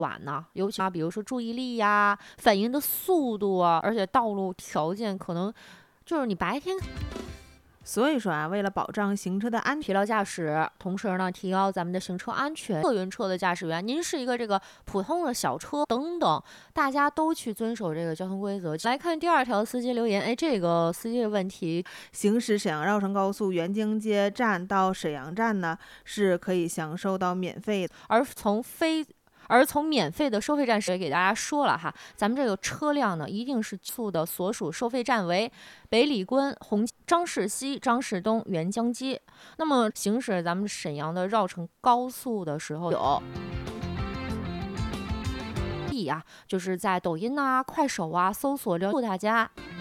晚呢，尤其比如说注意力呀、反应的速度啊，而且道路条件可能就是你白天所以说啊，为了保障行车的安全， 疲劳驾驶，同时呢提高咱们的行车安全。客运车的驾驶员，您是一个这个普通的小车等等，大家都去遵守这个交通规则。来看第二条司机留言，哎，这个司机的问题， 行驶沈阳绕城高速元京街站到沈阳站呢，是可以享受到免费的。 而从免费的收费站时也给大家说了哈，咱们这个车辆呢，一定是速的所属收费站为北礼关、张市西、张市东、沅江街。那么行驶咱们沈阳的绕城高速的时候有。就是在抖音啊、快手啊搜索留大家。